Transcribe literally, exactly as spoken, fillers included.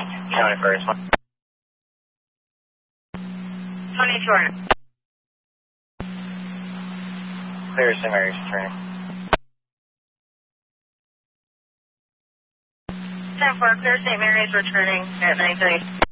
County first. twenty-four. Clear, Saint Mary's returning. ten four, clear Saint Mary's returning at nine thirty.